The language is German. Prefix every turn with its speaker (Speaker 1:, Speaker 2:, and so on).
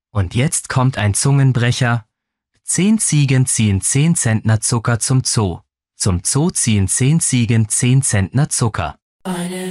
Speaker 1: Und jetzt kommt ein Zungenbrecher. 10 Ziegen ziehen 10 Zentner Zucker zum Zoo. Zum Zoo ziehen 10 Ziegen 10 Zentner Zucker.
Speaker 2: Eine